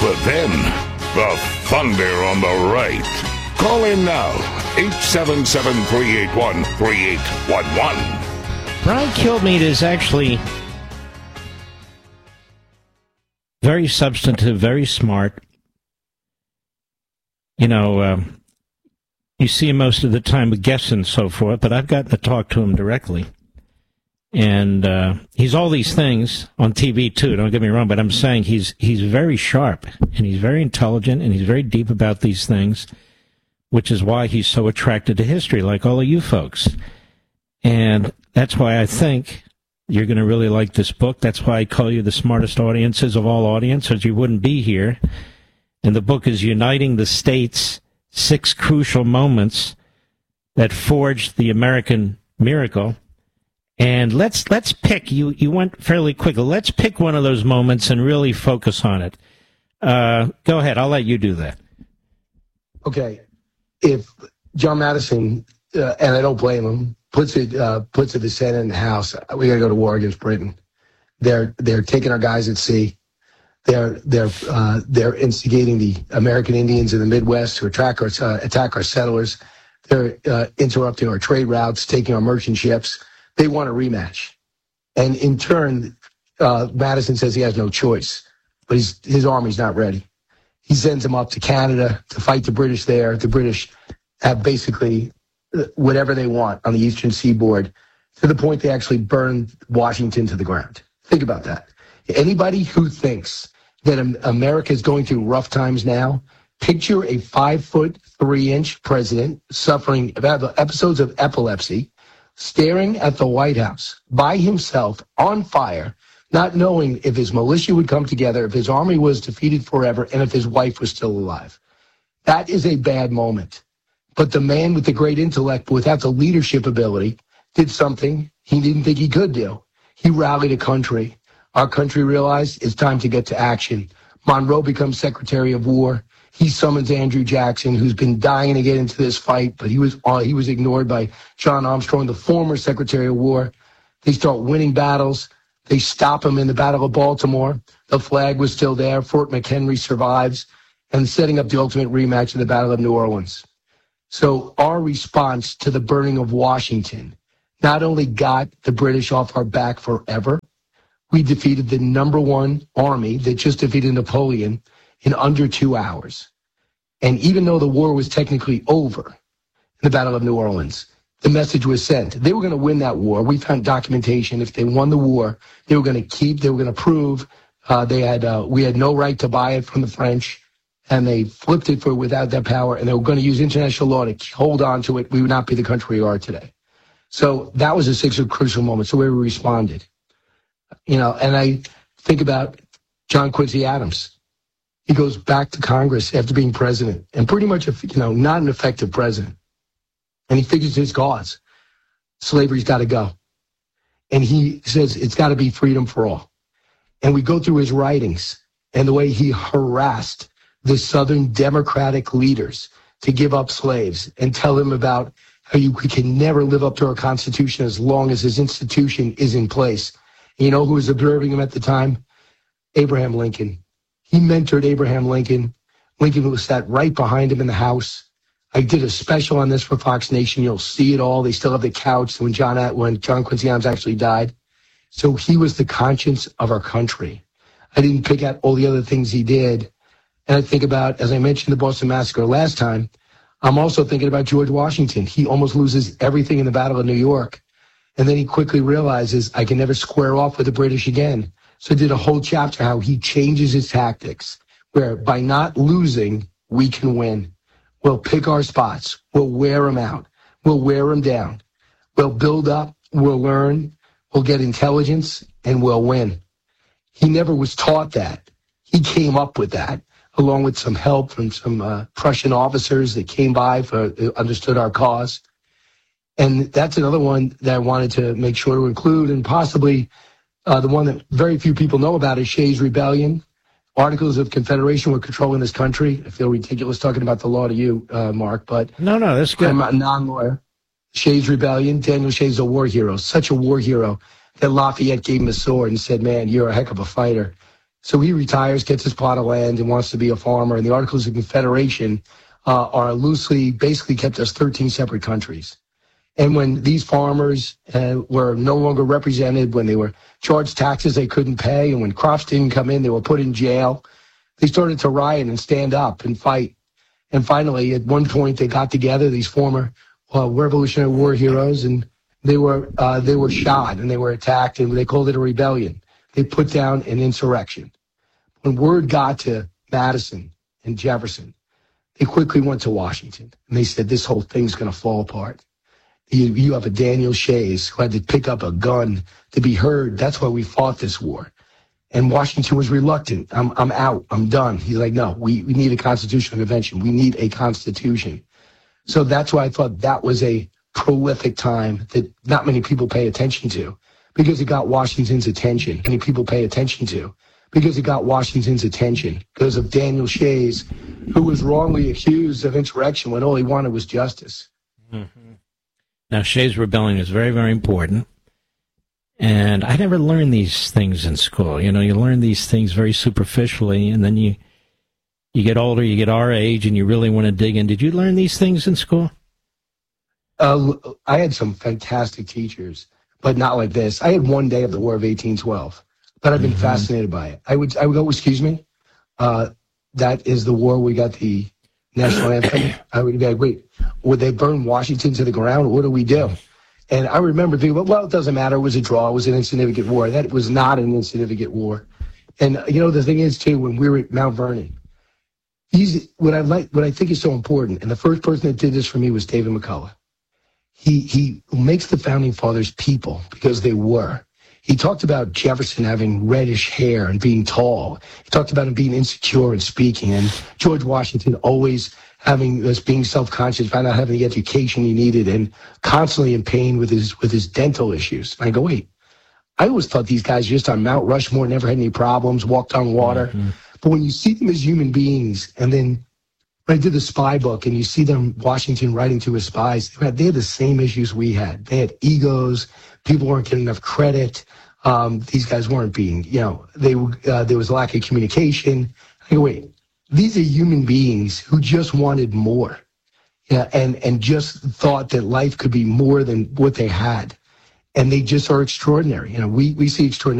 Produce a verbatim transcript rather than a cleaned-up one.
But then, the thunder on the right. Call in now, eight seven seven, three eight one, three eight one one. Brian Kilmeade is actually very substantive, very smart. You know, uh, you see him most of the time with guests and so forth, but I've gotten to talk to him directly. And uh, he's all these things on T V, too, don't get me wrong, but I'm saying he's he's very sharp, and he's very intelligent, and he's very deep about these things, which is why he's so attracted to history, like all of you folks. And that's why I think you're going to really like this book. That's why I call you the smartest audiences of all audiences. You wouldn't be here. And the book is Uniting the States, Six Crucial Moments That Forged the American Miracle. And let's let's pick, you, you went fairly quickly, let's pick one of those moments and really focus on it. Uh, go ahead, I'll let you do that. Okay, if John Madison, uh, and I don't blame him, puts it uh, puts it to the Senate and the House, we got to go to war against Britain. They're they're taking our guys at sea. They're they're uh, they're instigating the American Indians in the Midwest to attack our uh, attack our settlers. They're uh, interrupting our trade routes, taking our merchant ships. They want a rematch, and in turn, uh, Madison says he has no choice, but his his army's not ready. He sends them up to Canada to fight the British there. The British have basically whatever they want on the eastern seaboard, to the point they actually burned Washington to the ground. Think about that. Anybody who thinks that America is going through rough times now, picture a five foot three inch president suffering episodes of epilepsy, staring at the White House by himself on fire, not knowing if his militia would come together, if his army was defeated forever, and if his wife was still alive. That is a bad moment. But the man with the great intellect, without the leadership ability, did something he didn't think he could do. He rallied a country. Our country realized it's time to get to action. Monroe becomes Secretary of War. He summons Andrew Jackson, who's been dying to get into this fight, but he was uh, he was ignored by John Armstrong, the former Secretary of War. They start winning battles. They stop him in the Battle of Baltimore. The flag was still there. Fort McHenry survives, and setting up the ultimate rematch in the Battle of New Orleans. So our response to the burning of Washington not only got the British off our back forever, we defeated the number one army that just defeated Napoleon in under two hours. And even though the war was technically over in the Battle of New Orleans, the message was sent. They were going to win that war. We found documentation. If they won the war, they were going to keep, they were going to prove uh, they had, uh, we had no right to buy it from the French. And they flipped it for without that power, and they were going to use international law to hold on to it. We would not be the country we are today. So that was a six crucial moment. So we responded. You know, and I think about John Quincy Adams. He goes back to Congress after being president, and pretty much, a, you know, not an effective president. And he figures his cause. Slavery's got to go. And he says it's got to be freedom for all. And we go through his writings and the way he harassed the Southern Democratic leaders to give up slaves and tell them about how you we can never live up to our Constitution as long as his institution is in place. And you know who was observing him at the time? Abraham Lincoln. He mentored Abraham Lincoln. Lincoln was sat right behind him in the House. I did a special on this for Fox Nation. You'll see it all. They still have the couch when John when John Quincy Adams actually died. So he was the conscience of our country. I didn't pick out all the other things he did. And I think about, as I mentioned, the Boston Massacre last time, I'm also thinking about George Washington. He almost loses everything in the Battle of New York. And then he quickly realizes, I can never square off with the British again. So I did a whole chapter how he changes his tactics, where by not losing, we can win. We'll pick our spots. We'll wear them out. We'll wear them down. We'll build up. We'll learn. We'll get intelligence, and we'll win. He never was taught that. He came up with that, along with some help from some uh, Prussian officers that came by for uh, understood our cause. And that's another one that I wanted to make sure to include, and possibly uh, the one that very few people know about is Shays' Rebellion. Articles of Confederation were controlling this country. I feel ridiculous talking about the law to you, uh, Mark, but no, no, that's good. I'm a non-lawyer. Shays' Rebellion, Daniel Shays is a war hero, such a war hero that Lafayette gave him a sword and said, man, you're a heck of a fighter. So he retires, gets his plot of land, and wants to be a farmer. And the Articles of Confederation uh, are loosely, basically kept us thirteen separate countries. And when these farmers uh, were no longer represented, when they were charged taxes they couldn't pay, and when crops didn't come in, they were put in jail, they started to riot and stand up and fight. And finally, at one point, they got together, these former uh, Revolutionary War heroes, and they were uh, they were shot and they were attacked, and they called it a rebellion. They put down an insurrection. When word got to Madison and Jefferson, they quickly went to Washington, and they said, this whole thing's going to fall apart. You, you have a Daniel Shays who had to pick up a gun to be heard. That's why we fought this war. And Washington was reluctant. I'm, I'm out. I'm done. He's like, no, we, we need a constitutional convention. We need a constitution. So that's why I thought that was a prolific time that not many people pay attention to, because it got Washington's attention. Many people pay attention to because it got Washington's attention because of Daniel Shays, who was wrongly accused of insurrection when all he wanted was justice. Mm-hmm. Now, Shays' Rebellion is very, very important. And I never learned these things in school. You know, you learn these things very superficially, and then you you get older, you get our age, and you really want to dig in. Did you learn these things in school? Uh, I had some fantastic teachers, but not like this. I had one day of the War of eighteen twelve, but I've been mm-hmm. fascinated by it. I would, I would go, excuse me, uh, that is the war we got the national anthem. I would be like, wait, would they burn Washington to the ground? What do we do? And I remember thinking, well, it doesn't matter. It was a draw. It was an insignificant war. That was not an insignificant war. And, you know, the thing is, too, when we were at Mount Vernon, he's, what I like, what I think is so important, and the first person that did this for me was David McCullough. He, he makes the Founding Fathers people because they were. He talked about Jefferson having reddish hair and being tall. He talked about him being insecure and speaking, and George Washington always having this, being self-conscious, about not having the education he needed, and constantly in pain with his with his dental issues. And I go, wait, I always thought these guys just on Mount Rushmore never had any problems, walked on water. Mm-hmm. But when you see them as human beings, and then when I did the spy book, and you see them, Washington writing to his spies, they had, they had the same issues we had. They had egos. People weren't getting enough credit. Um, these guys weren't being, you know, they uh, there was a lack of communication. I go, wait, these are human beings who just wanted more, yeah, and and just thought that life could be more than what they had, and they just are extraordinary. You know, we we see extraordinary